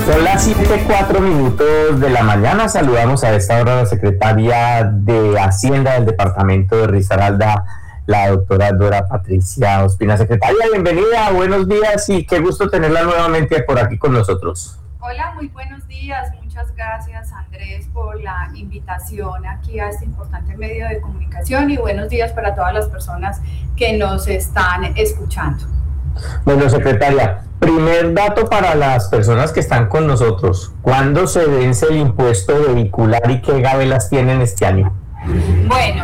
Son las 7:04 de la mañana. Saludamos a esta hora a la secretaria de Hacienda del departamento de Risaralda, la doctora Dora Patricia Ospina. Secretaria, bienvenida, buenos días y qué gusto tenerla nuevamente por aquí con nosotros. Hola, muy buenos días. Muchas gracias, Andrés, por la invitación aquí a este importante medio de comunicación y buenos días para todas las personas que nos están escuchando. Bueno, secretaria, primer dato para las personas que están con nosotros. ¿Cuándo se vence el impuesto vehicular y qué gabelas tienen este año? Bueno,